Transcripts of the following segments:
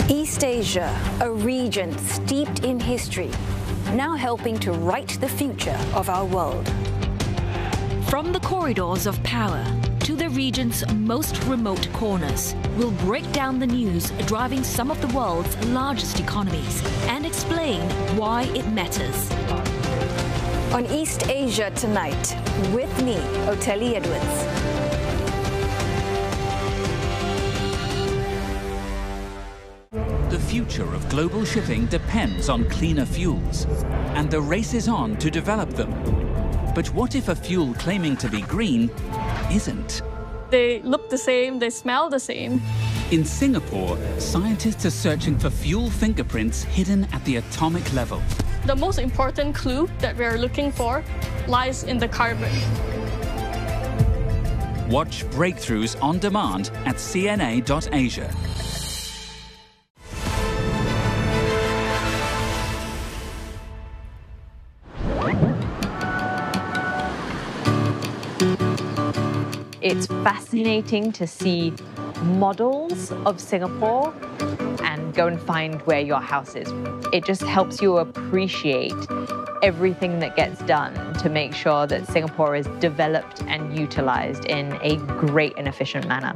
East Asia, a region steeped in history, now helping to write the future of our world. From the corridors of power to the region's most remote corners, we'll break down the news driving some of the world's largest economies and explain why it matters. On East Asia Tonight, with me, Oteli Edwards. The future of global shipping depends on cleaner fuels, and the race is on to develop them. But what if a fuel claiming to be green isn't? They look the same, they smell the same. In Singapore, scientists are searching for fuel fingerprints hidden at the atomic level. The most important clue that we are looking for lies in the carbon. Watch Breakthroughs on demand at cna.asia. It's fascinating to see models of Singapore and go and find where your house is. It just helps you appreciate everything that gets done to make sure that Singapore is developed and utilized in a great and efficient manner.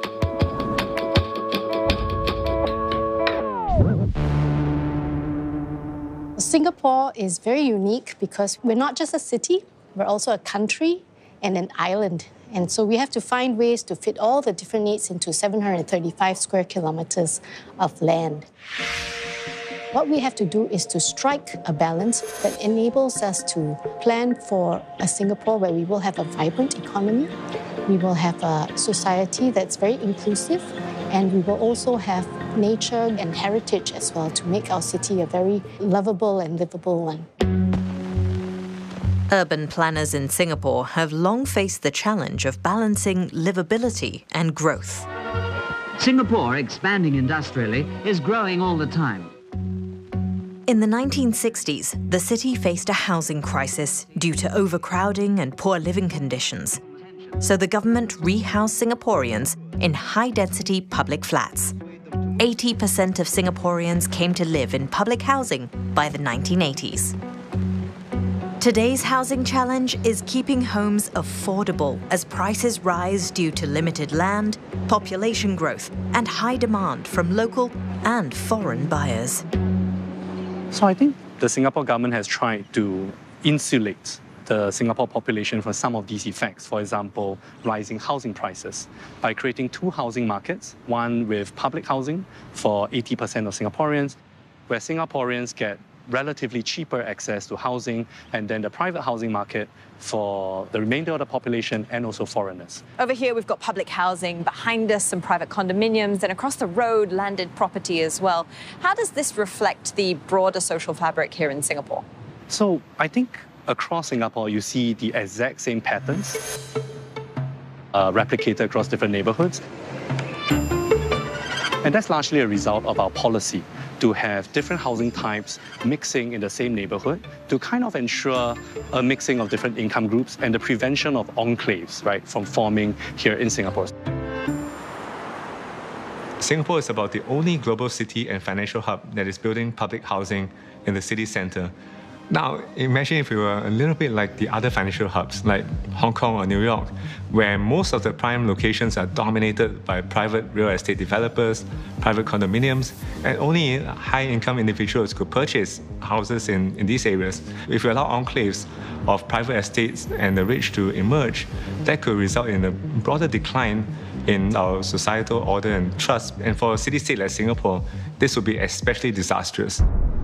Singapore is very unique because we're not just a city, we're also a country and an island. And so we have to find ways to fit all the different needs into 735 square kilometers of land. What we have to do is to strike a balance that enables us to plan for a Singapore where we will have a vibrant economy, we will have a society that's very inclusive, and we will also have nature and heritage as well to make our city a very lovable and livable one. Urban planners in Singapore have long faced the challenge of balancing livability and growth. Singapore, expanding industrially, is growing all the time. In the 1960s, the city faced a housing crisis due to overcrowding and poor living conditions. So the government rehoused Singaporeans in high-density public flats. 80% of Singaporeans came to live in public housing by the 1980s. Today's housing challenge is keeping homes affordable as prices rise due to limited land, population growth, and high demand from local and foreign buyers. So I think the Singapore government has tried to insulate the Singapore population from some of these effects. For example, rising housing prices by creating two housing markets, one with public housing for 80% of Singaporeans, where Singaporeans get relatively cheaper access to housing, and then the private housing market for the remainder of the population and also foreigners. Over here, we've got public housing, behind us some private condominiums, and across the road, landed property as well. How does this reflect the broader social fabric here in Singapore? So I think across Singapore, you see the exact same patterns replicated across different neighborhoods. And that's largely a result of our policy to have different housing types mixing in the same neighborhood to kind of ensure a mixing of different income groups and the prevention of enclaves, right, from forming here in Singapore. Singapore is about the only global city and financial hub that is building public housing in the city center. Now, imagine if we were a little bit like the other financial hubs, like Hong Kong or New York, where most of the prime locations are dominated by private real estate developers, private condominiums, and only high-income individuals could purchase houses in these areas. If we allow enclaves of private estates and the rich to emerge, that could result in a broader decline in our societal order and trust. And for a city-state like Singapore, this would be especially disastrous.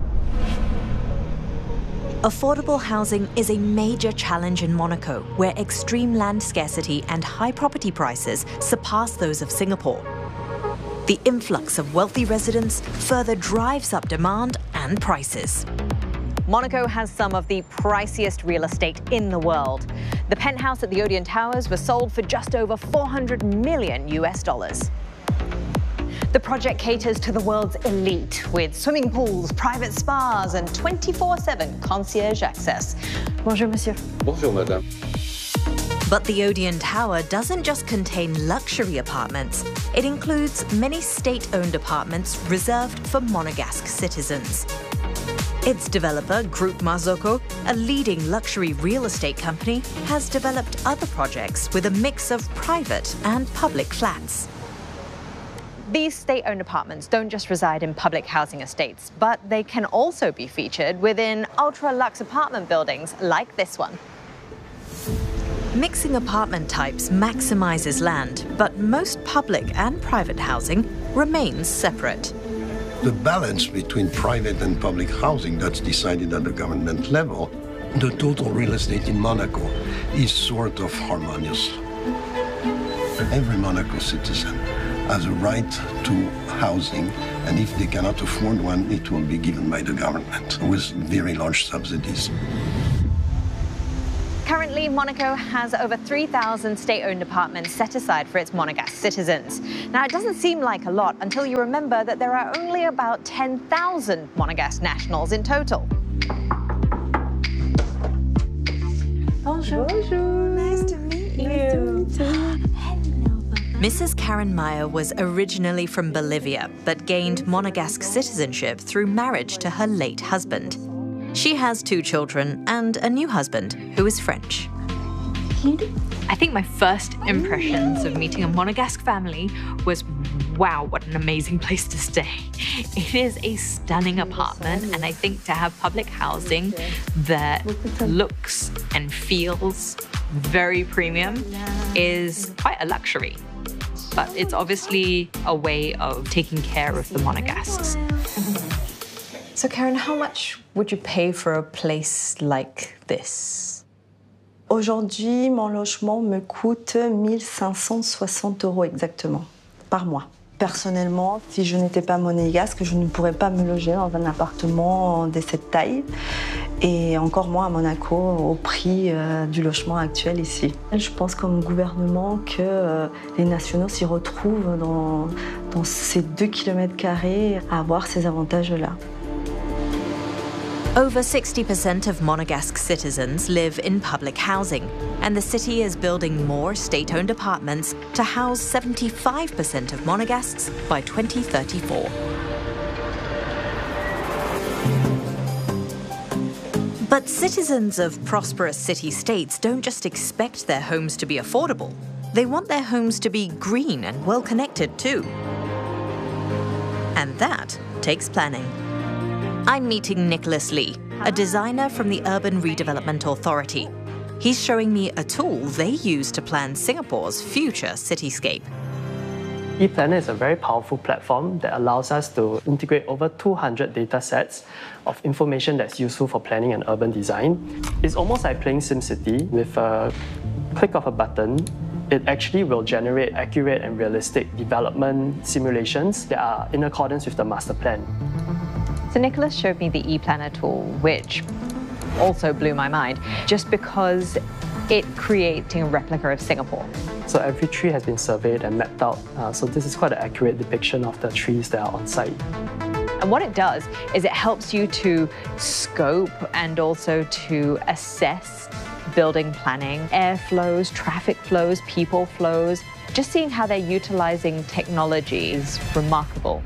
Affordable housing is a major challenge in Monaco, where extreme land scarcity and high property prices surpass those of Singapore. The influx of wealthy residents further drives up demand and prices. Monaco has some of the priciest real estate in the world. The penthouse at the Odeon Towers was sold for just over $400 million US. The project caters to the world's elite with swimming pools, private spas, and 24/7 concierge access. Bonjour, monsieur. Bonjour, madame. But the Odeon Tower doesn't just contain luxury apartments. It includes many state-owned apartments reserved for Monegasque citizens. Its developer, Groupe Marzocco, a leading luxury real estate company, has developed other projects with a mix of private and public flats. These state-owned apartments don't just reside in public housing estates, but they can also be featured within ultra-luxe apartment buildings like this one. Mixing apartment types maximizes land, but most public and private housing remains separate. The balance between private and public housing that's decided at the government level, the total real estate in Monaco is sort of harmonious. Every Monaco citizen has a right to housing, and if they cannot afford one, it will be given by the government with very large subsidies. Currently, Monaco has over 3,000 state-owned apartments set aside for its Monegasque citizens. Now, it doesn't seem like a lot until you remember that there are only about 10,000 Monegasque nationals in total. Bonjour. Bonjour. Nice to meet you. Mrs. Karen Meyer was originally from Bolivia, but gained Monegasque citizenship through marriage to her late husband. She has 2 children and a new husband who is French. I think my first impressions of meeting a Monegasque family was, wow, what an amazing place to stay. It is a stunning apartment, and I think to have public housing that looks and feels very premium is quite a luxury. But it's obviously a way of taking care of the Monegasques. So Karen, how much would you pay for a place like this? Aujourd'hui, mon logement me coûte 1 560 € exactement, par mois. Personnellement, si je n'étais pas monégasque, je ne pourrais pas me loger dans un appartement de cette taille, et encore moins à Monaco au prix du logement actuel ici. Je pense comme gouvernement que les nationaux s'y retrouvent dans ces 2 km² à avoir ces avantages-là. Over 60% of Monegasque citizens live in public housing, and the city is building more state-owned apartments to house 75% of Monegasques by 2034. But citizens of prosperous city-states don't just expect their homes to be affordable. They want their homes to be green and well-connected too. And that takes planning. I'm meeting Nicholas Lee, a designer from the Urban Redevelopment Authority. He's showing me a tool they use to plan Singapore's future cityscape. ePlanner is a very powerful platform that allows us to integrate over 200 data sets of information that's useful for planning and urban design. It's almost like playing SimCity. With a click of a button, it actually will generate accurate and realistic development simulations that are in accordance with the master plan. So Nicholas showed me the ePlanner tool, which also blew my mind, just because it creates a replica of Singapore. So every tree has been surveyed and mapped out, so this is quite an accurate depiction of the trees that are on site. And what it does is it helps you to scope and also to assess building planning, air flows, traffic flows, people flows. Just seeing how they're utilizing technology is remarkable.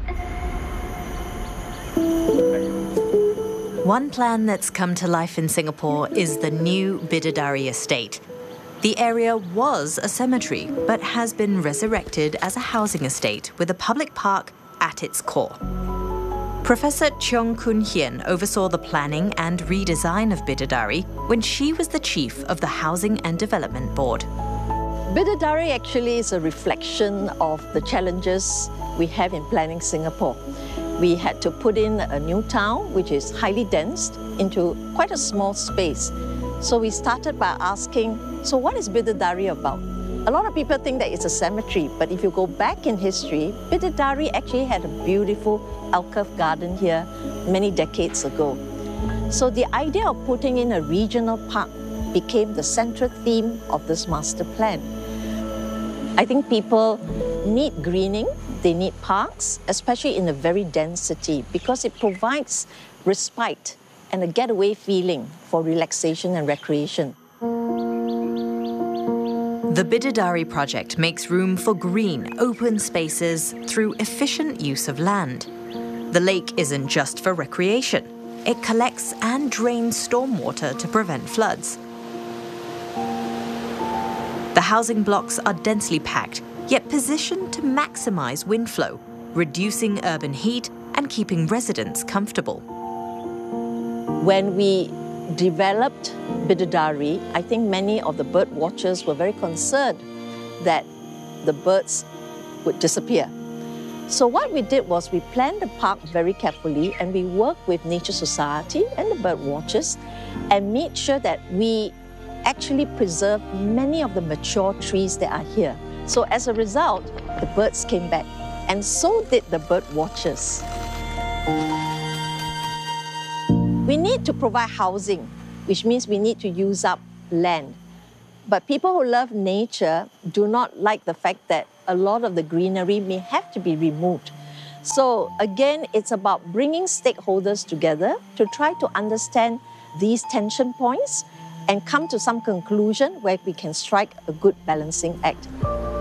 One plan that's come to life in Singapore is the new Bidadari estate. The area was a cemetery, but has been resurrected as a housing estate with a public park at its core. Professor Cheong Koon Hien oversaw the planning and redesign of Bidadari when she was the chief of the Housing and Development Board. Bidadari actually is a reflection of the challenges we have in planning Singapore. We had to put in a new town, which is highly dense, into quite a small space. So we started by asking, so what is Bidadari about? A lot of people think that it's a cemetery, but if you go back in history, Bidadari actually had a beautiful alcove garden here many decades ago. So the idea of putting in a regional park became the central theme of this master plan. I think people need greening, they need parks, especially in a very dense city, because it provides respite and a getaway feeling for relaxation and recreation. The Bidadari project makes room for green, open spaces through efficient use of land. The lake isn't just for recreation. It collects and drains stormwater to prevent floods. The housing blocks are densely packed, yet positioned to maximize wind flow, reducing urban heat and keeping residents comfortable. When we developed Bidadari, I think many of the bird watchers were very concerned that the birds would disappear. So what we did was we planned the park very carefully, and we worked with Nature Society and the bird watchers and made sure that we actually preserve many of the mature trees that are here. So as a result, the birds came back, and so did the bird watchers. We need to provide housing, which means we need to use up land. But people who love nature do not like the fact that a lot of the greenery may have to be removed. So again, it's about bringing stakeholders together to try to understand these tension points and come to some conclusion where we can strike a good balancing act.